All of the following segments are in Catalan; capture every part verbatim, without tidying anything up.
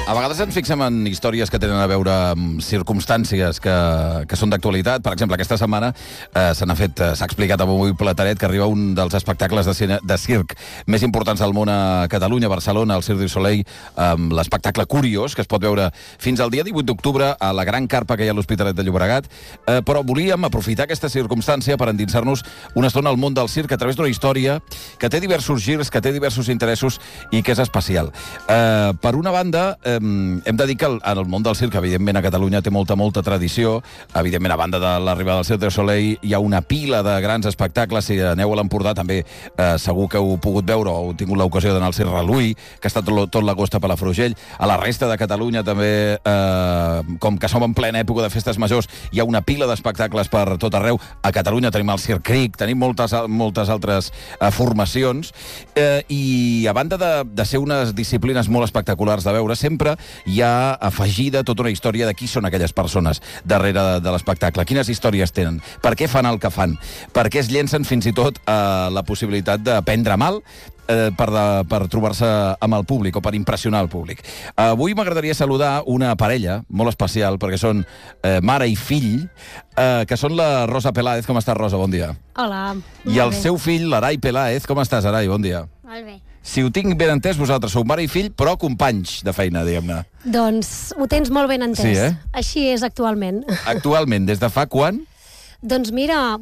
A vegades ens fixem en històries que tenen a veure amb circumstàncies que, que són d'actualitat. Per exemple, aquesta setmana eh, se n'ha fet, eh, s'ha explicat amb un plataret que arriba un dels espectacles de, cine, de circ més importants del món a Catalunya, a Barcelona, al Cirque du Soleil, amb l'espectacle Curiós, que es pot veure fins al dia divuit d'octubre a la gran carpa que hi ha a l'Hospitalet de Llobregat. Eh, però volíem aprofitar aquesta circumstància per endinsar-nos una estona al món del circ a través d'una història que té diversos girs, que té diversos interessos i que és especial. Eh, per una banda, eh, hem de dir que el, el món del circ, evidentment, a Catalunya té molta, molta tradició. Evidentment, a banda de l'arribada del Cirque du Soleil, hi ha una pila de grans espectacles. Si aneu a l'Empordà, també eh, segur que heu pogut veure o heu tingut l'ocasió d'anar al Circ Reluí, que ha estat tot, tot l'agost a Palafrugell. A la resta de Catalunya, també, eh, com que som en plena època de festes majors, hi ha una pila d'espectacles per tot arreu. A Catalunya tenim el Circ Cric, tenim moltes, moltes altres eh, formacions, eh, i a banda de, de ser unes disciplines molt espectaculars de veure, sempre hi ha afegida tota una història de qui són aquelles persones darrere de, de l'espectacle. Quines històries tenen? Per què fan el que fan? Per què es llencen fins i tot a la possibilitat de prendre mal eh, per, de, per trobar-se amb el públic o per impressionar el públic? Avui m'agradaria saludar una parella molt especial, perquè són eh, mare i fill, eh, que són la Rosa Peláez. Com estàs, Rosa? Bon dia. Hola. I el seu fill, l'Arai Peláez. Com estàs, Arai? Bon dia. Molt bé. Si ho tinc ben entès, vosaltres sou mare i fill, però companys de feina, diguem-ne. Doncs ho tens molt ben entès. Sí, eh? Així és actualment. Actualment, des de fa quan? Doncs mira,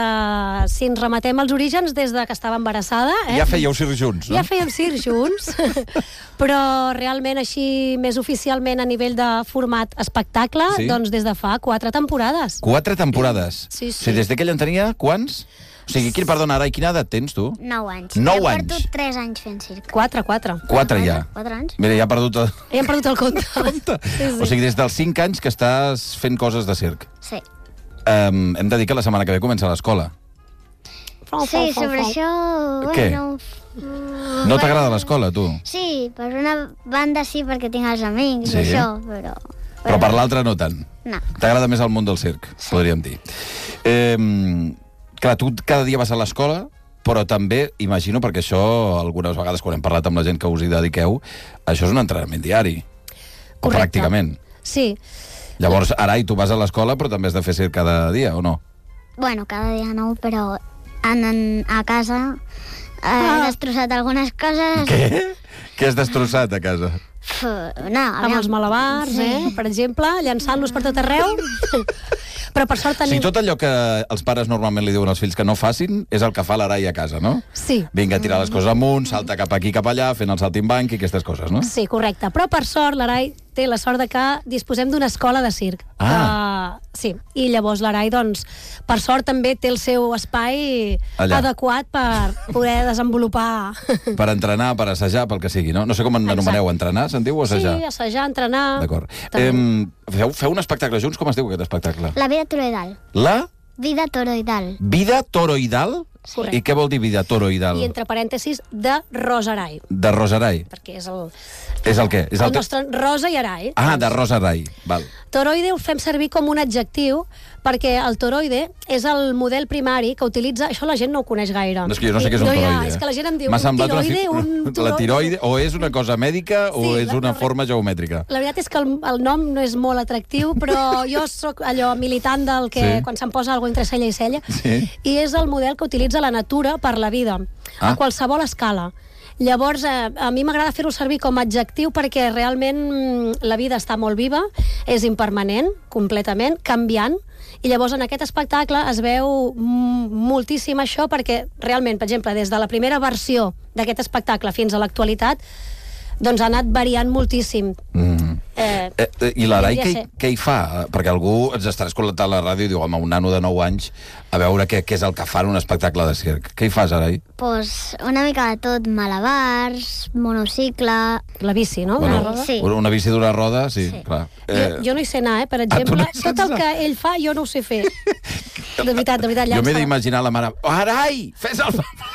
uh, si ens rematem als orígens, des de que estava embarassada... Eh? Ja fèieu circ junts, no? Ja fèiem circ junts, però realment així, més oficialment a nivell de format espectacle, Sí? doncs des de fa quatre temporades. Quatre temporades? Sí, sí. O sigui, des de que ell en tenia, quants? O sigui, quin, perdona, Arai, quina edat tens, tu? Nou anys. Nou He anys. portat tres anys fent circ. Quatre, quatre. Quatre ja. Quatre anys. Mira, ja ha perdut el Ja hem perdut el compte. compte. Sí, sí. O sigui, des dels cinc anys que estàs fent coses de circ. Sí. Um, hem de dir que la setmana que ve comença l'escola. Sí, sobre això... Què? Bueno, No t'agrada l'escola, tu? sí, per una banda sí, perquè tinc els amics Sí? i això, però... Però per l'altra no tant. No. T'agrada més el món del circ, podríem dir. Eh, clar, tu cada dia vas a l'escola, però també, imagino, perquè això algunes vegades quan hem parlat amb la gent que us hi dediqueu, això és un entrenament diari. O Correcte. pràcticament. Sí. Llavors, Arai, tu vas a l'escola, però també has de fer circ cada dia, o no? Bueno, cada dia no, però en, en, a casa he Ah. destrossat algunes coses. Què? Què has destrossat a casa? Uf, no, Amb els malabars, Sí. eh? Per exemple, llançant-los per tot arreu. Però per sort O sigui, tenim... tot allò que els pares normalment li diuen als fills que no facin és el que fa l'Arai a casa, no? Sí. Vinga, a tirar les coses amunt, salta cap aquí, cap allà, fent el saltimbanc i aquestes coses, no? Sí, correcte. Però per sort, l'Arai té la sort de que disposem d'una escola de circ. Ah. Uh, sí, i llavors l'Arai, doncs, per sort també té el seu espai Allà. adequat per poder desenvolupar... Per entrenar, per assajar, pel que sigui, no? No sé com en Exacte. anomeneu, entrenar, se'n diu, o assajar? Sí, assajar, entrenar... D'acord. També. Eh, feu, feu un espectacle junts? Com es diu aquest espectacle? La vida toroidal. La Vida toroidal. vida toroidal? Correcte. I què vol dir vida toroidal? I entre parèntesis, de Rosa Arai, De Rosarai. perquè és el... És el què? És el, el que... nostre Rosa i Arai. Ah, de Rosarai. Val. Toroide ho fem servir com un adjectiu perquè el toroide és el model primari que utilitza... Això la gent no ho coneix gaire. No, és que jo no sé què és un No, ja, toroide. és que la gent em diu M'ha un semblat una tiroide, fi- un La tiroide, o és una cosa mèdica o Sí, és la- una la- forma geomètrica. La veritat és que el, el nom no és molt atractiu, però jo sóc allò militant del que Sí. quan se'm posa alguna entre cella i cella, Sí. i és el model que utilitza la natura per la vida, Ah. a qualsevol escala. Llavors, eh, a mi m'agrada fer-ho servir com a adjectiu perquè realment mm, la vida està molt viva, és impermanent, completament, canviant, i llavors en aquest espectacle es veu mm, moltíssim això perquè realment, per exemple, des de la primera versió d'aquest espectacle fins a l'actualitat, doncs ha anat variant moltíssim. Mm. Eh, Eh, eh, I l'Arai podria què, ser. què hi fa? Perquè algú ens estarà escoltant a la ràdio i diu, home, un nano de nou anys a veure què, què és el que fa en un espectacle de circ. Què hi fas, Arai? Pues una mica de tot, malabars, monocicle... la bici, no? Bueno, Una roda. sí. Una bici d'una roda, sí, Sí. clar. Jo, jo no hi sé anar, eh? Per tu exemple, no hi saps tot el anar? que ell fa jo no ho sé fer. De veritat, de veritat. jo m'he llança- d'imaginar la mare... Arai, fes el...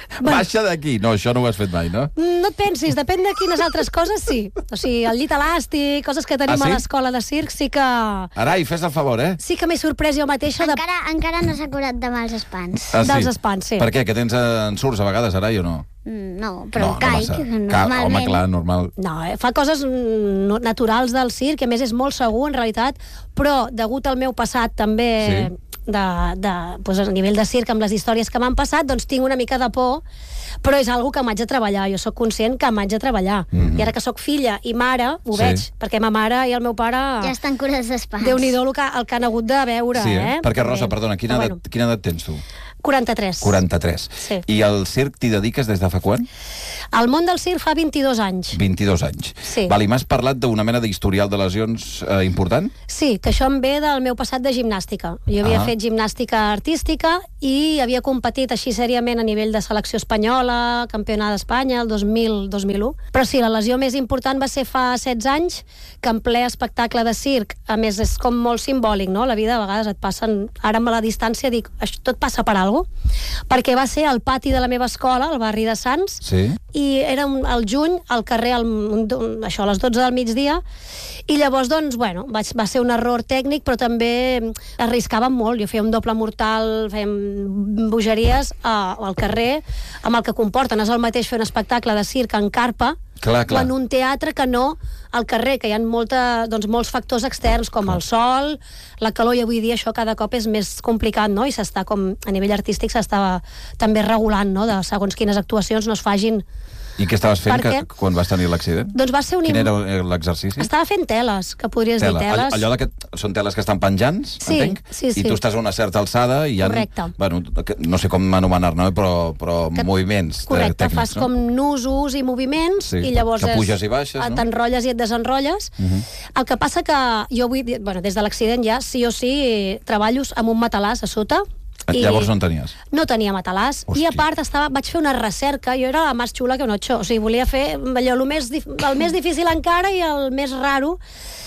Baixa d'aquí. No, això no ho has fet mai, no? No et pensis, depèn de quines altres coses, sí. O sigui, el llit elàstic, coses que tenim Ah, sí? a l'escola de circ, sí que... Arai, fes el favor, eh? Sí que m'he sorprès jo mateixa de... Encara, encara no s'ha curat de mals espants. Ah, sí? Dels espants, sí. Per què? Que tens ensurts a vegades, Arai, o no? Mm, No, però no, caic, massa. Ca- normalment. Home, clar, normal. No, eh, fa coses mm, no- naturals del circ, que a més és molt segur, en realitat, però degut al meu passat també... Sí. De, de, doncs a nivell de circ, amb les històries que m'han passat, doncs tinc una mica de por, però és algo que m'haig de treballar. Jo sóc conscient que m'haig de treballar. Mhm. I ara que sóc filla i mare, ho Sí. veig, perquè ma mare i el meu pare... Ja estan curats d'espants. Déu-n'hi-do el que, el que han hagut de veure, Sí, eh? eh? Perquè, Rosa, També. perdona, quina, Però edat, quina edat tens tu? quaranta-tres. quaranta-tres. Sí. I al circ t'hi dediques des de fa quan? Al món del circ fa vint-i-dos anys. vint-i-dos anys. Sí. Val, i m'has parlat d'una mena d'historial de lesions eh, important? Sí, que això em ve del meu passat de gimnàstica. Jo havia Ah. fet gimnàstica artística i havia competit així sèriament a nivell de selecció espanyola, campionat d'Espanya, el dos mil, dos mil u. Però sí, la lesió més important va ser fa setze anys, que en ple espectacle de circ, a més és com molt simbòlic, no? La vida a vegades et passen... Ara amb la distància dic, això tot passa per alguna cosa, perquè va ser al pati de la meva escola, al barri de Sants, Sí. i era un, al juny, al carrer, al, un, això, a les dotze del migdia, i llavors, doncs, bueno, vaig, va ser un error tècnic, però també arriscàvem molt. Jo feia un doble mortal, fèiem bogeries a, al carrer, amb el que comporta. No és el mateix fer un espectacle de circ en carpa, Clar, clar. o en un teatre que no al carrer, que hi ha molta, doncs, molts factors externs, com el sol, la calor, i avui dia això cada cop és més complicat, no? I s'està, com a nivell artístic, s'està també regulant, no?, de segons quines actuacions no es fagin. I què estaves fent Per que, què? quan vas tenir l'accident? Doncs va ser un... Quin era l'exercici? Estava fent teles, que podries Tela. dir teles. Allò que són teles que estan penjants, Sí, entenc? sí, I sí. tu estàs a una certa alçada i hi ha... Correcte. Bueno, que- no sé com anomenar-ne, però, però Que- moviments Correcte, tècnics, fas no? com nusos i moviments, Sí, i llavors que és- puges i baixes, no? t'enrotlles i et desenrotlles. Uh -huh. El que passa que jo vull dir, bueno, des de l'accident ja sí o sí treballo amb un matalàs a sota. I Llavors no en tenies? no tenia matalàs. Hòstia. I a part estava, vaig fer una recerca, jo era la més xula que un ocho, o sigui, volia fer allò, el, més, dif- el més difícil encara i el més raro,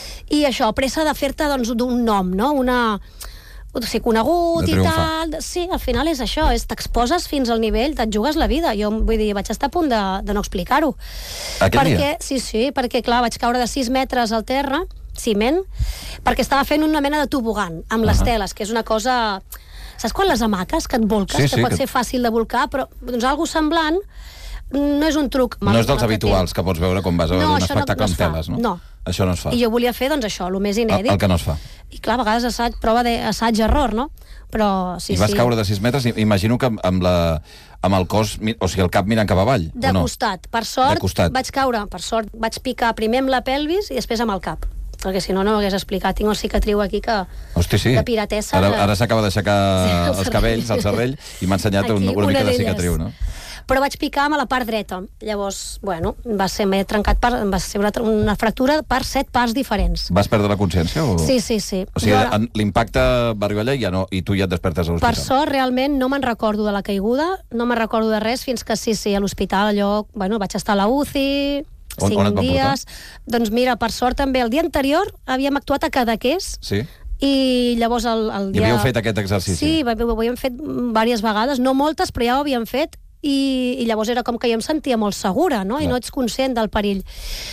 i això, a pressa de fer-te doncs, d'un nom, no? Una... o sigui, conegut De i triomfar. tal. Sí, al final és això, és t'exposes fins al nivell, te't jugues la vida. Jo vull dir, vaig estar a punt de, de no explicar-ho. Aquell perquè, dia? Sí, sí, perquè clar, vaig caure de sis metres al terra, ciment, perquè estava fent una mena de tobogan amb les Ahà. teles, que és una cosa... Saps quan les hamaques que et volques, Sí, que sí, pot que- ser fàcil de volcar, però doncs algo semblant no és un truc. No és dels habituals que pots veure quan vas a No, veure un això no- espectacle no es amb fa. teles, no? No. Això no es fa. I jo volia fer, doncs, això, el més El, inèdit. el que no es fa. I clar, a vegades assaig, prova d'assaig-error, no? Però sí, I vas sí. caure de sis metres, i- imagino que amb, amb, la, amb el cos, mi- o sigui, el cap mirant cap avall, De o no? costat. Per sort, De costat. vaig caure, per sort, vaig picar primer amb la pelvis i després amb el cap. Perquè si no, no ho hagués explicat. Tinc una cicatriu aquí que... Hosti, sí. de piratessa. Ara, ara s'acaba d'aixecar Sí, el els cervell. cabells, el cervell, i m'ha ensenyat un, Aquí, una mica de d'elles. cicatriu, no? Però vaig picar amb la part dreta. Llavors, bueno, va ser, m'he trencat per, va ser una, una fractura per set parts diferents. Vas perdre la consciència? O... Sí, sí, sí. O sigui, Jo ara- en- l'impacte va arribar allà i, ja no, i tu ja et despertes a Per l'hospital. sort, realment, no me'n recordo de la caiguda, no me'n recordo de res, fins que sí, sí, a l'hospital allò, bueno, vaig estar a la U C I, On- cinc on et van dies... Doncs mira, per sort també, el dia anterior havíem actuat a Cadaqués, Sí? i llavors el, el I dia... havíeu fet aquest exercici? Sí, va- ho havíem fet diverses vegades, no moltes, però ja ho havíem fet, i, i llavors era com que jo em sentia molt segura, no? I Clar. no ets conscient del perill.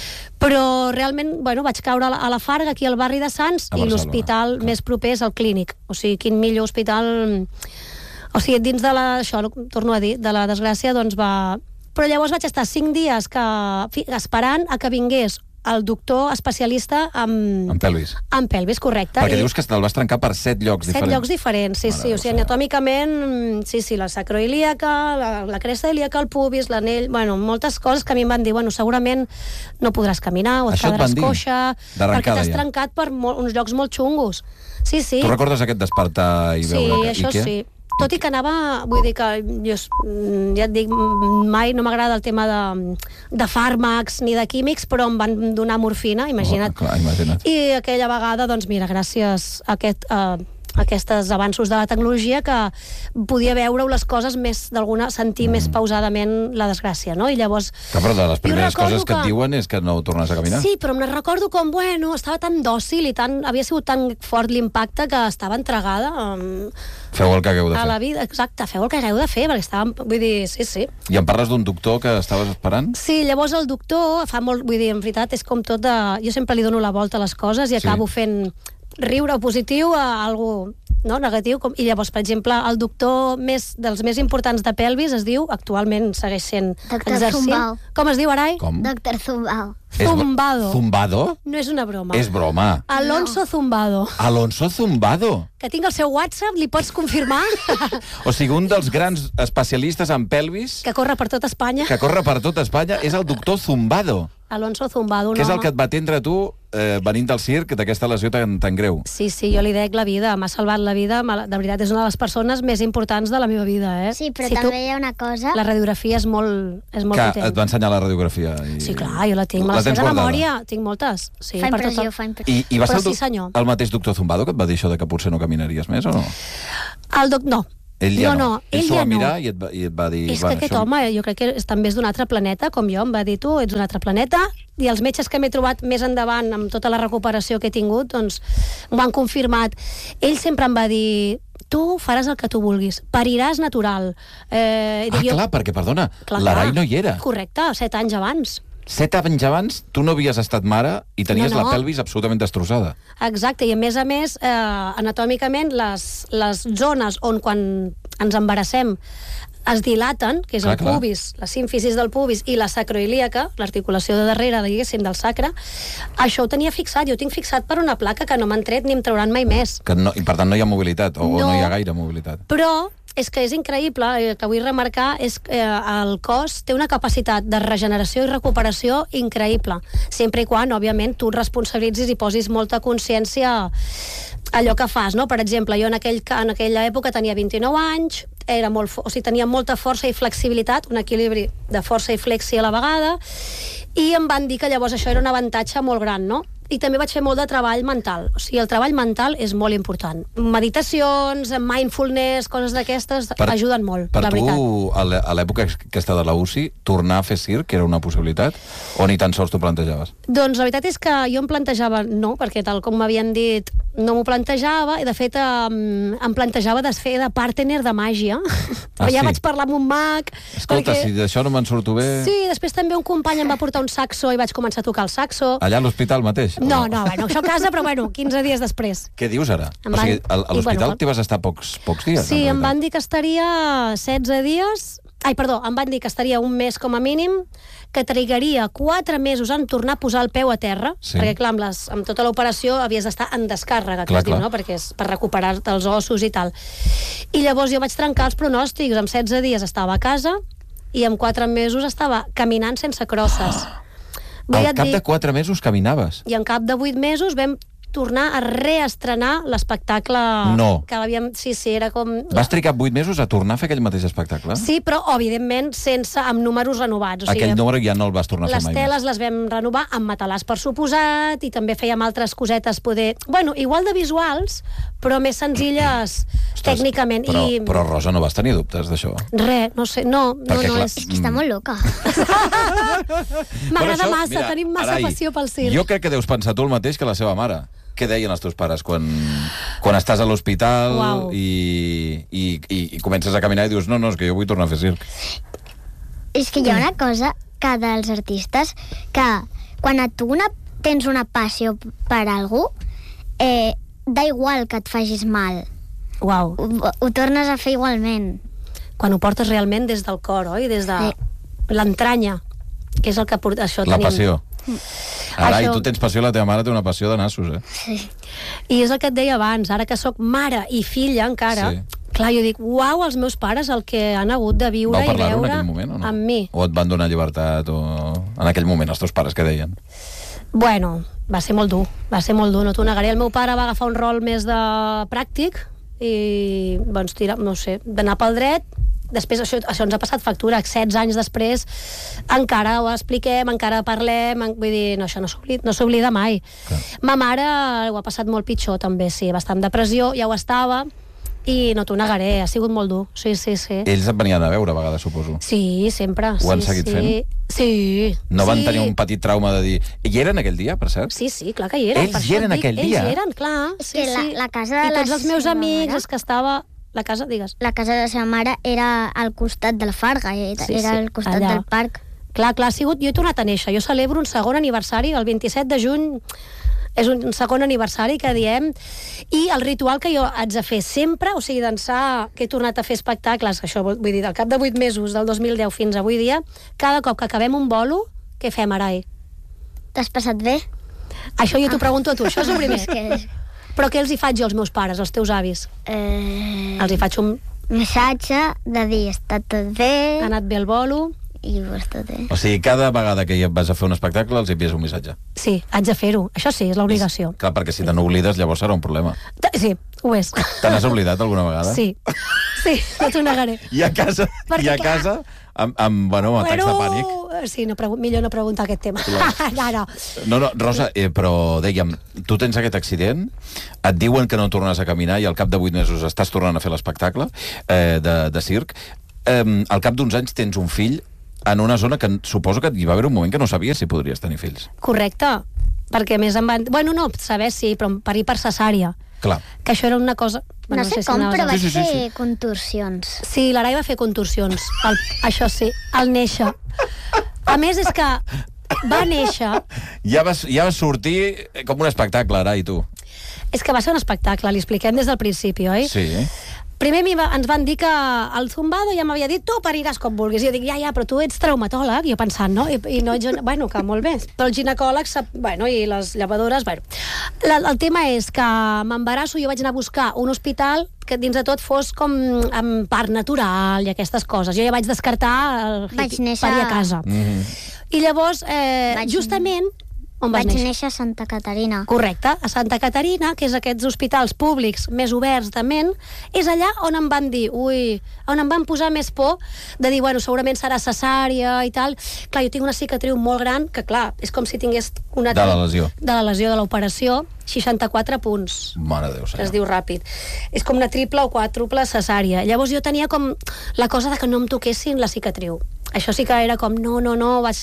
Però realment, bueno, vaig caure a la, a la Farga, aquí al barri de Sants, A i Barcelona, l'hospital clar. més proper és el Clínic. O sigui, quin millor hospital... O sigui, dins de la... Això, torno a dir, de la desgràcia, doncs va... Però llavors vaig estar cinc dies que, fi, esperant a que vingués el doctor especialista amb, En pelvis. amb pelvis, correcte. Perquè I- dius que te'l vas trencar per set llocs Set diferents. llocs diferents, sí, Mare sí. de O sigui, Déu. anatòmicament, sí, sí, la sacroilíaca, la, la cresta ilíaca, el pubis, l'anell... Bueno, moltes coses que a mi em van dir, bueno, segurament no podràs caminar o et Això et quedaràs van dir? coixa, D'arrencada, perquè t'has ja? trencat per molt, uns llocs molt xungos. Sí, sí. Tu recordes aquest despertar i Sí, veure... que- això i què? sí. Tot i que anava, vull dir que jo, mm, ja et dic, mm, mai no m'agrada el tema de, de fàrmacs ni de químics, però em van donar morfina, imagina't. Oh, clar, imagina't. I aquella vegada, doncs mira, gràcies a aquest... Uh, aquests avanços de la tecnologia que podia veure les coses més, d'alguna, sentir mm. més pausadament la desgràcia, no? I llavors... Que, però de les primeres coses que, que et diuen és que no tornes a caminar. Sí, però em recordo com, bueno, estava tan dòcil i tan, havia sigut tan fort l'impacte que estava entregada um, feu el que hagueu de fer. A la vida, exacte, feu el que hagueu de fer, perquè estàvem, vull dir, sí, sí. I em parles d'un doctor que estaves esperant? Sí, llavors el doctor fa molt, vull dir, en veritat, és com tot de... Jo sempre li dono la volta a les coses i acabo sí. fent riure positiu a algú no, negatiu, com, i llavors, per exemple, el doctor més, dels més importants de pelvis es diu, actualment segueix sent Doctor exercint. Zumbao. Com es diu, Arai? Com? Doctor Zumbao. Zumbado. Zumbado? No és una broma. És broma. Alonso no. Zumbado. Alonso Zumbado. Que tinc el seu WhatsApp, li pots confirmar? O sigui, un dels grans especialistes en pelvis... Que corre per tot Espanya. Que corre per tot Espanya és el doctor Zumbado. Alonso Zumbado, un que és el home. que et va atendre tu eh, venint del circ d'aquesta lesió tan, tan greu. Sí, sí, jo li dec la vida, m'ha salvat la vida, de veritat és una de les persones més importants de la meva vida, eh? Sí, però si també tu... hi ha una cosa... La radiografia és molt, és molt que potent. et va ensenyar la radiografia. I... Sí, clar, jo la tinc, me la, la sé de memòria, tinc moltes. Sí, fa per impressió, tot... fa impressió. I, i va però ser el, sí, senyor. el mateix doctor Zumbado que et va dir això de que potser no caminaries més, o no? El doc... No. Ell ja no, no. no. Ell s'ho ja va mirar no. i, et va, i et va dir... És que aquest això... home, jo crec que és, també és d'un altre planeta, com jo, em va dir tu, ets d'un altre planeta, i els metges que m'he trobat més endavant amb tota la recuperació que he tingut, doncs m'ho han confirmat. Ell sempre em va dir... Tu faràs el que tu vulguis, pariràs natural. Eh, ah, jo... clar, perquè, perdona, l'Arai no hi era. Correcte, set anys abans. Set anys abans, tu no havies estat mare i tenies no, no. la pelvis absolutament destrossada. Exacte, i a més a més, eh, anatòmicament, les, les zones on quan ens embarassem es dilaten, que és clar, el pubis, clar. La símfisis del pubis i la sacroilíaca, l'articulació de darrere, diguéssim, del sacre, això ho tenia fixat, jo ho tinc fixat per una placa que no m'han tret ni em trauran mai més. Que no, I per tant no hi ha mobilitat, o no, o no hi ha gaire mobilitat. Però és que és increïble, el que vull remarcar és que eh, el cos té una capacitat de regeneració i recuperació increïble, sempre i quan, òbviament, tu et responsabilitzis i posis molta consciència allò que fas, no? Per exemple, jo en, aquell, en aquella època tenia vint-i-nou anys, era molt, o sigui, tenia molta força i flexibilitat, un equilibri de força i flexi a la vegada, i em van dir que llavors això era un avantatge molt gran, no? I també vaig fer molt de treball mental. O sigui, el treball mental és molt important. Meditacions, mindfulness, coses d'aquestes, ajuden molt, per la veritat. Per tu, a l'època aquesta de la U C I, tornar a fer circ era una possibilitat? O ni tan sols t'ho plantejaves? Doncs la veritat és que jo em plantejava no, perquè tal com m'havien dit, no m'ho plantejava, i de fet em, em plantejava de fer de partner de màgia. Ah, ja sí? Vaig parlar amb un mag... Escolta, perquè... si d'això no me'n surto bé... Sí, després també un company em va portar un saxo i vaig començar a tocar el saxo. Allà a l'hospital mateix? No, no, bueno, això a casa, però bueno, quinze dies després. Què dius ara? Em o sigui, a, a l'hospital bueno, t'hi vas estar pocs, pocs dies? Sí, em van dir que estaria setze dies... Ai, perdó, em van dir que estaria un mes com a mínim, que trigaria quatre mesos en tornar a posar el peu a terra, sí. Perquè, clar, amb, les, amb tota l'operació havies d'estar en descàrrega, que clar, es diu, no? Perquè és per recuperar-te els ossos i tal. I llavors jo vaig trencar els pronòstics, amb setze dies estava a casa i amb quatre mesos estava caminant sense crosses. Vull Al cap dir... de quatre mesos caminaves? I en cap de vuit mesos vam tornar a reestrenar l'espectacle no. que havíem... Sí, sí, era com... Vas trigar vuit mesos a tornar a fer aquell mateix espectacle? Sí, però, evidentment, sense, amb números renovats. O sigui, aquell número ja no el vas tornar a fer mai més. Les teles les vam renovar amb matalàs per suposat, i també fèiem altres cosetes, poder... Bueno, igual de visuals, però més senzilles Ostres, tècnicament. Però, I... però, Rosa, no vas tenir dubtes d'això? Res, no sé, no, Perquè, no, no clar, és... És que està molt loca. M'agrada massa, mira, tenim massa Arai, passió pel circ. Jo crec que deus pensar tu el mateix que la seva mare. Què deien els teus pares quan, quan estàs a l'hospital wow. i, i, i, i comences a caminar i dius no, no, és que jo vull tornar a fer circ? És que hi ha una cosa que dels artistes que quan a tu una, tens una passió per algú, eh, da igual que et facis mal. Wow. Ho, ho tornes a fer igualment. Quan ho portes realment des del cor, oi? Des de sí. l'entranya, que és el que porta això. La tenim. passió. Ara, això... i tu tens passió, la teva mare té una passió de nassos, eh? Sí. I és el que et deia abans, ara que sóc mare i filla encara, sí. Clar, jo dic, uau, els meus pares el que han hagut de viure i veure en aquell moment, o no? amb mi. O et van donar llibertat, o en aquell moment, els teus pares, què deien? Bueno, va ser molt dur, va ser molt dur, no t'ho negaré. El meu pare va agafar un rol més de pràctic i, doncs, tira, no sé, d'anar pel dret, després això, això ens ha passat factura, setze anys després encara ho expliquem, encara parlem, en, vull dir, no, això no s'oblida, no s'oblida mai. Clar. Ma mare ho ha passat molt pitjor també, sí, bastant depressió, ja ho estava, i no t'ho negaré, ha sigut molt dur, sí, sí, sí. Ells et venien a veure a vegades, suposo. Sí, sempre. Ho han sí, seguit sí. fent? Sí. No van sí. tenir un petit trauma de dir... I hi eren aquell dia, per cert? Sí, sí, clar que hi eren. Ells hi eren aquell dia? Ells hi eren, clar. És Sí, que la, sí. la casa de I la tots els meus seva amics, mare, és que estava... La casa, digues. la casa de la seva mare era al costat de la Farga, era, Sí, era sí, al costat allà. del parc. Clar, clar, ha sigut... Jo he tornat a néixer. Jo celebro un segon aniversari, el vint-i-set de juny és un segon aniversari que diem, i el ritual que jo haig de fer sempre, o sigui, dansar, que he tornat a fer espectacles, això vull dir, del cap de vuit mesos, del dos mil deu fins avui dia, cada cop que acabem un bolo, què fem, Arai? T'has passat bé? Això jo t'ho pregunto a tu, això és el primer. És que... Però què els hi faig jo als meus pares, als teus avis? Eh... Els hi faig un... Missatge de dir està tot bé Ha anat bé el bolo... i ho està bé. O sigui, cada vegada que hi vas a fer un espectacle els envies un missatge. Sí, haig de fer-ho. Això sí, és l'obligació. Clar, perquè si te n'oblides llavors serà un problema. Sí, ho és. Te n'has oblidat alguna vegada? Sí, sí, no t'ho negaré. I a casa, Perquè, i a clar, casa amb, amb, bueno, amb atacs de pànic. Sí, no pregu- millor no preguntar aquest tema. no, no. No, no, Rosa, eh, però dèiem, tu tens aquest accident, et diuen que no tornes a caminar i al cap de vuit mesos estàs tornant a fer l'espectacle eh, de, de circ. Eh, al cap d'uns anys tens un fill en una zona que suposo que hi va haver un moment que no sabies si podries tenir fills. Correcte, perquè a més em van... Bueno, no, saber sí, però parir per cesària. Clar. Que això era una cosa... No sé si com, anaves però a- vaig Sí, sí, sí, fer sí. contorsions. Sí, l'Arai va fer contorsions. El, això sí, al néixer. A més, és que va néixer... Ja vas, ja vas sortir com un espectacle, ara, i tu. És que va ser un espectacle, li expliquem des del principi, oi? Sí. Primer va, ens van dir que el zumbado ja m'havia dit tu pariràs com vulguis. I jo dic, ja, ja, però tu ets traumatòleg, jo pensant, no? I, i no ets... Bueno, que molt bé. Però el ginecòleg, sap, bueno, i les llevadores, bueno. La, el tema és que m'embarasso, jo vaig anar a buscar un hospital que dins de tot fos com amb part natural i aquestes coses. Jo ja vaig descartar el Vaig néixer- parir a casa. Mm-hmm. I llavors, eh, Vaig- justament... On vas Vaig néixer? néixer a Santa Caterina. Correcte, a Santa Caterina, que és aquests hospitals públics més oberts de ment, és allà on em van dir, ui, on em van posar més por de dir, bueno, segurament serà cesària i tal. Clar, jo tinc una cicatriu molt gran, que clar, és com si tingués una... De la lesió. De la lesió de l'operació, seixanta-quatre punts. Mare de Déu, Que es senyor. diu ràpid. És com una triple o quàdruple cesària. Llavors jo tenia com la cosa de que no em toquessin la cicatriu. Això sí que era com, no, no, no, vaig...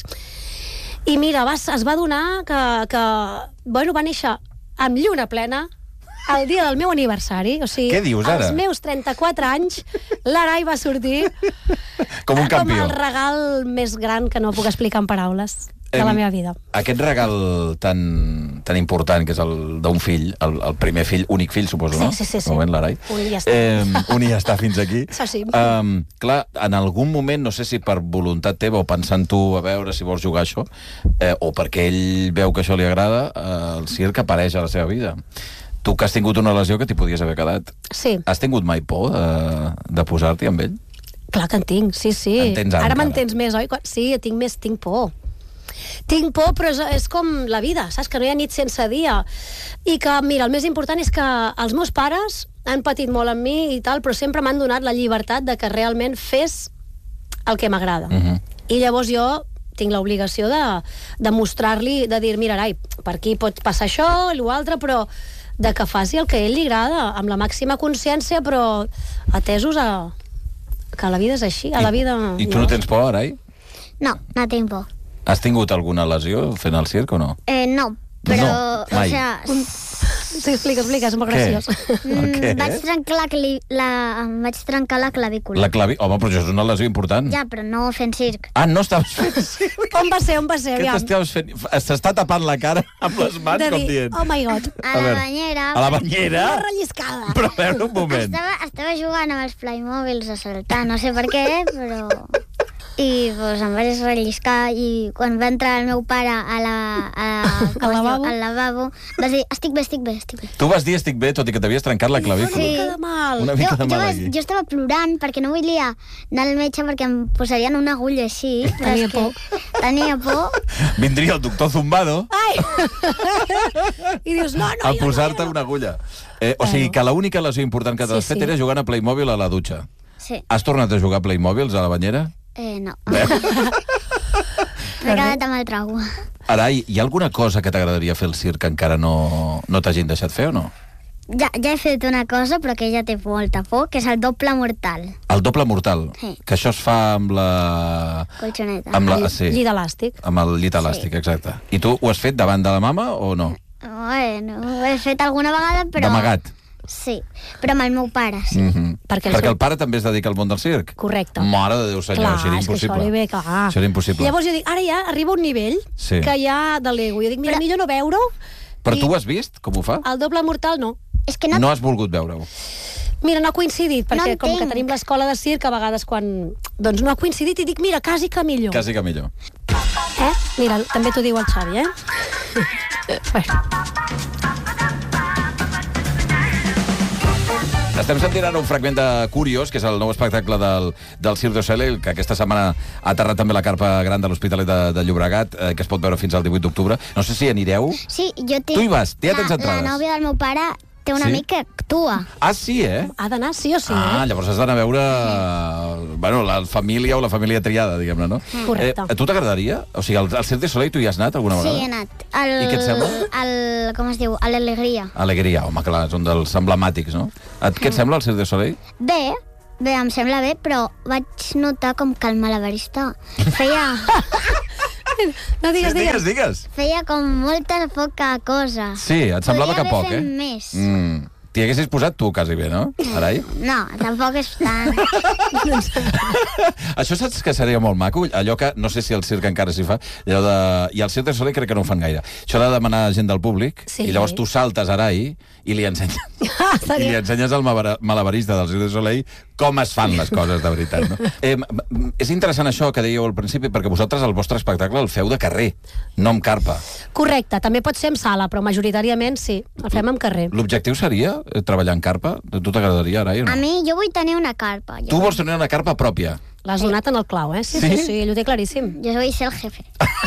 I mira, va, es va donar que, que... Bueno, va néixer amb lluna plena el dia del meu aniversari. O sigui, Què dius, ara? als meus trenta-quatre anys, l'Arai va sortir Com un campió. com el regal més gran que no puc explicar en paraules de la Em, meva vida. Aquest regal tan, tan important, que és el d'un fill, el, el primer fill, únic fill, suposo, Sí, no? sí, sí, sí. De moment, l'Arai. Un i ja està. Eh, un i ja està fins aquí. Això sí. Um, clar, en algun moment, no sé si per voluntat teva o pensant tu a veure si vols jugar a això, eh, o perquè ell veu que això li agrada, eh, el circ apareix a la seva vida. Tu que has tingut una lesió que t'hi podies haver quedat. Sí. Has tingut mai por de, de posar-t'hi amb ell? Clar que en tinc, sí, sí. En tens ara, Ara encara. m'entens més, oi? Quan- Sí, tinc més, tinc por. Tinc por, però és, és com la vida, saps? Que no hi ha nit sense dia. I que, mira, el més important és que els meus pares han patit molt amb mi i tal, però sempre m'han donat la llibertat de que realment fes el que m'agrada. Mhm. I llavors jo tinc l'obligació de, de mostrar-li, de dir, mira, Arai, per aquí pot passar això i l'altre, però de que faci el que a ell li agrada, amb la màxima consciència, però atesos a que la vida és així, a la vida... I tu no tens por, Arai? No, no tinc por. Has tingut alguna lesió fent el circ o no? Eh, no, però... No, mai. O sea, Sí, explica, explica, és molt Què? graciós. El què? mm, vaig trencar la, cli- la, em vaig trencar la clavícula. La clavi... Home, però això és una lesió important. Ja, però no fent circ. Ah, no estaves fent circ? On va ser, on va ser, Què aviam? t'estaves fent? S'està tapant la cara amb les mans, De com dir, dient... oh my god, A, A la veure, banyera... A la banyera? una relliscada. Però a veure, un moment. Estava, estava jugant amb els Playmobils a saltar, no sé per què, però... I pues, em vaig relliscar i quan va entrar el meu pare a la, a, com Al es diu? lavabo? al lavabo, va dir, estic bé, estic bé, estic bé. Tu vas dir estic bé, tot i que t'havies trencat la clavícula. Una mica de mal. Una Jo, mica de jo, mal vas, aquí. jo estava plorant perquè no volia anar al metge perquè em posarien una agulla així. però Tenia és que por. Tenia por. Vindria el doctor Zumbado Ai! I dius, no, no, a jo posar-te no, jo no. una agulla. Eh, o sigui, que l'única lesió important que t'has Sí, fet sí. era jugant a Playmobil a la dutxa. Sí. Has tornat a jugar a Playmobils a la banyera? Eh, no. M'he quedat amb el trauma. Arai, hi ha alguna cosa que t'agradaria fer al circ que encara no, no t'hagin deixat fer o no? Ja, ja he fet una cosa, però que ja té molta por, que és el doble mortal. El doble mortal? Sí. Que això es fa amb la... Colxoneta. Amb la... El Sí, llit elàstic. amb el llit elàstic, Sí. exacte. I tu ho has fet davant de la mama o no? Bueno, ho he fet alguna vegada, però... D'amagat? Sí, però amb el meu pare, sí. Mm -hmm. Perquè el Perquè seu- el pare també es dedica al món del circ? Correcte. Mare de Déu, senyor, Clar, això era és que impossible. això li ve, clar. Això era impossible. Llavors jo dic, ara ja arriba un nivell Sí. que ja de l'ego. Jo dic, mira, Però- millor no veure-ho. Però i tu ho has vist, com ho fa? El doble mortal no. És que no... No has volgut veure-ho. Mira, no ha coincidit, perquè No com que entenc. tenim l'escola de circ, a vegades quan... Doncs no ha coincidit i dic, mira, quasi que millor. Quasi que millor. Eh? Mira, també t'ho diu el Xavi, eh? Bueno. Estem sentint ara un fragment de Curiós, que és el nou espectacle del, del Cirque du Soleil, que aquesta setmana ha aterrat també la carpa gran de l'Hospitalet de, de Llobregat, eh, que es pot veure fins al divuit d'octubre. No sé si anireu. Sí, jo tinc... Tu hi vas, ja tens la, entrades. La nòvia del meu pare té un Sí? amic que actua. Ah, sí, eh? Ha d'anar sí o sí, Ah, eh? llavors has d'anar a veure bueno, la família o la família triada, diguem-ne, no? Correcte. Eh, a tu t'agradaria? O sigui, al, al Cirque du Soleil tu hi has anat alguna Sí, vegada? he anat. El, I què et sembla? El, com es diu? A l'Alegria. Alegria, home, clar, és un dels emblemàtics, no? Et, què et sembla el Cirque du Soleil? Bé, bé, em sembla bé, però vaig notar com que el malabarista feia, No digues, digues, digues. digues. feia com molta poca cosa. Sí, et semblava Podria que poc, haver eh? fet més. Mm. T'hi haguessis posat tu, quasi bé, no, Arai? No, tampoc és tant. Això saps que seria molt maco? Allò que, no sé si el circ encara s'hi fa, allò de... I al Cirque du Soleil crec que no ho fan gaire. Això de demanar gent del públic, Sí. i llavors tu saltes Arai i li ensenyes, Ah, i li ensenyes al mabara- malabarista del Cirque du Soleil com es fan les coses de veritat, no? Eh, m- m- és interessant això que dèieu al principi, perquè vosaltres el vostre espectacle el feu de carrer, no amb carpa. Correcte, també pot ser en sala, però majoritàriament sí, el fem en carrer. L'objectiu seria eh, treballar en carpa? A tu t'agradaria, Arai, o no? A mi, jo vull tenir una carpa. Tu Jo, vols tenir una carpa pròpia? L'has donat en el clau, eh? Sí, Sí? sí, sí, ell ho té claríssim. jo vull ser el jefe.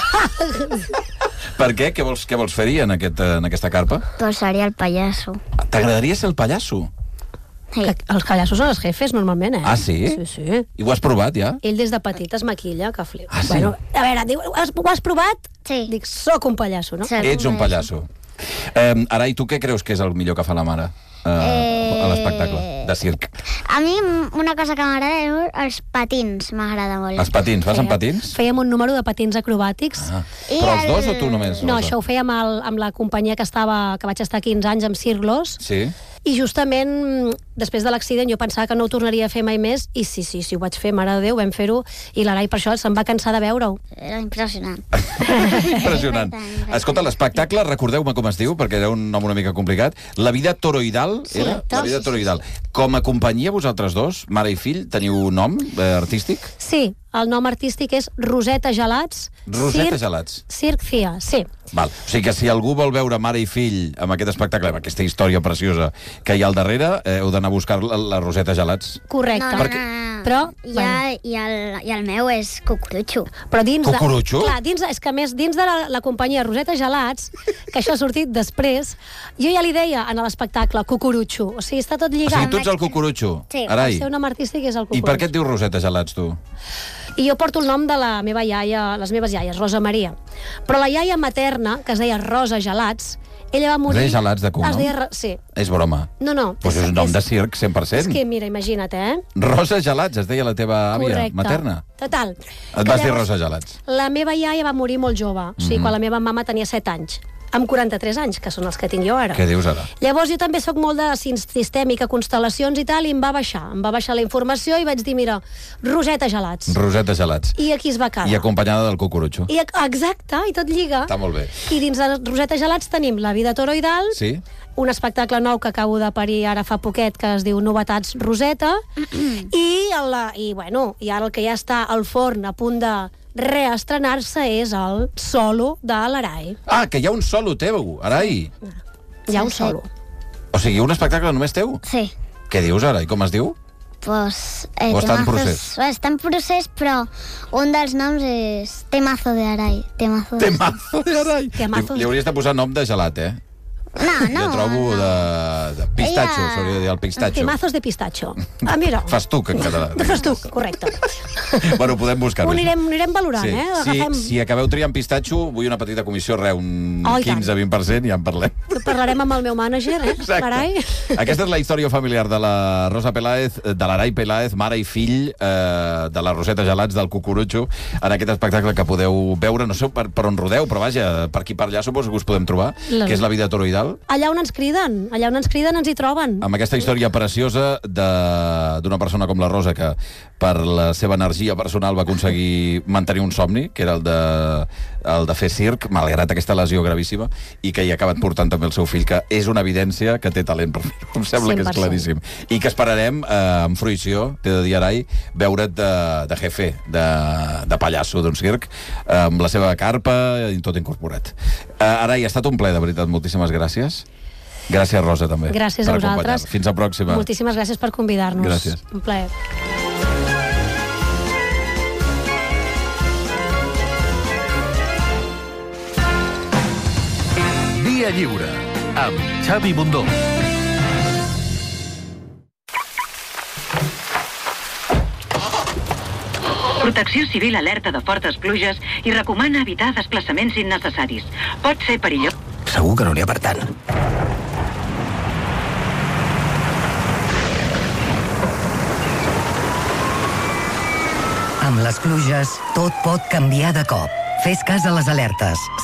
Per què? Què vols, què vols fer-hi en, aquest, eh, en aquesta carpa? Pues seria el pallasso. T'agradaria ser el pallasso? Sí. Que els pallassos són els jefes, normalment, eh? Ah, sí? Sí, sí. I ho has provat, ja? Ell des de petit es maquilla, que flip. Ah, sí? Bueno, a veure, diu, has, ho has provat? Sí. Dic, soc un pallasso, no? Sí. Ets un pallasso. Eh, ara, i tu què creus que és el millor que fa la mare eh, Eh, a l'espectacle de circ? A mi una cosa que m'agrada és els patins, m'agrada molt. Els patins, vas amb patins? Fèiem un número de patins acrobàtics. Ah. I Però els el- dos o tu només? No, Rosa? això ho fèiem al, amb la companyia que estava, que vaig estar quinze anys amb Cirglos, Sí? i justament després de l'accident jo pensava que no ho tornaria a fer mai més, i sí, sí, sí, ho vaig fer, mare de Déu, vam fer-ho, i l'Arai per això se'n va cansar de veure-ho. Era impressionant. Impressionant. Escolta, l'espectacle, recordeu-me com es diu, perquè era un nom una mica complicat. La vida toroidal, Sí, era? to- La vida sí, sí, toroidal. Com a companyia, vosaltres dos, mare i fill, teniu un nom eh, artístic? Sí, el nom artístic és Roseta Gelats. Roseta Circ- Gelats. Circ Cia, sí. Val. O sigui que si algú vol veure mare i fill amb aquest espectacle, amb aquesta història preciosa que hi ha al darrere, eh, heu d'anar a buscar la, la Roseta Gelats. Correcte. No, no, Perquè- no, no. Però, I, el, i, el, I el meu és cucurutxo. Però dins de... Cucurutxo? Clar, dins, és que a més, dins de la, la companyia Roseta Gelats, que això ha sortit després, jo ja li deia en l'espectacle cucurutxo. O sigui, està tot O lligat. sigui, tu ets el cucurutxo, Sí. Arai. El seu nom artístic és el I cucurutxo. per què et dius Roseta Gelats, tu? I jo porto el nom de la meva iaia, les meves iaies, Rosa Maria. Però la iaia materna, que es deia Rosa Gelats, ella va morir... Es deia Gelats de cognom? Es deia... Re- Sí. És broma. No, no. Pues és un nom de circ, cent per cent. És que, mira, imagina't, eh? Rosa Gelats, es deia la teva àvia Correcte. materna. Total. Et Que vas dir llavors, Rosa Gelats. La meva iaia va morir molt jove, o sigui, Mhm. quan la meva mama tenia set anys, amb quaranta-tres anys, que són els que tinc jo ara. Què dius ara? Llavors jo també sóc molt de sistèmica, constel·lacions i tal, i em va baixar. Em va baixar la informació i vaig dir, mira, Roseta Gelats. Roseta Gelats. I aquí es va quedar. I acompanyada del cucurutxo. I, exacte, i tot lliga. Està molt bé. I dins de Roseta Gelats tenim La vida toroidal, Sí? un espectacle nou que acabo de parir ara fa poquet que es diu Novetats Roseta i, la, i, bueno, i ara el que ja està al forn a punt de reestrenar-se és el solo de l'Arai. Ah, que hi ha un solo teu, Arai. Hi ha un Sí, sí. solo. O sigui, un espectacle només teu? Sí. Què dius, Arai? Com es diu? Pues, eh, O està en temazos- procés? Està en procés, però un dels noms és Temazo de Arai. Temazo de... Temazo de Arai. Temazo. Li, li hauries de posar nom de gelat, eh? No, no. Jo trobo no. de, de pistatxo, Ella- s'hauria de dir el pistatxo. Temazos de pistacho. Ah, mira. Festuc, en català. Festuc, correcte. Bueno, podem buscar. Ho anirem, ho anirem valorant, Sí. eh? Si, Agafem... si acabeu triant pistatxo, vull una petita comissió, re, un Oh, i tant. quinze a vint per cent, ja en parlem. Parlarem amb el meu mànager, eh? Carai. Aquesta és la història familiar de la Rosa Peláez, de l'Arai Peláez, mare i fill eh, de la Roseta Gelats, del Cucurutxo, en aquest espectacle que podeu veure, no sé per, per on rodeu, però vaja, per aquí per allà suposo que us podem trobar, La- que és La vida toroidal, Allà on ens criden, allà on ens criden ens hi troben. amb aquesta història preciosa de- d'una persona com la Rosa, que per la seva energia personal va aconseguir mantenir un somni, que era el de, el de fer circ, malgrat aquesta lesió gravíssima, i que hi ha acabat portant també el seu fill, que és una evidència que té talent per fer-ho. Em sembla que és cent per cent. claríssim. I que esperarem, eh, amb fruïció, t'he de dir, Arai, veure't de, de jefe, de, de pallasso d'un circ, eh, amb la seva carpa i tot incorporat. Eh, Arai, ha estat un ple, de veritat, moltíssimes gràcies. Gràcies, Rosa, també. Gràcies per a vosaltres. acompanyar-nos. Fins a pròxima. Moltíssimes gràcies per convidar-nos. Gràcies. Un plaer. Via Lliure, amb Xavi Bundó. Protecció Civil alerta de fortes pluges i recomana evitar desplaçaments innecessaris. Pot ser perillós. Segur que no n'hi ha per tant. Amb les pluges, tot pot canviar de cop. Fes cas a les alertes.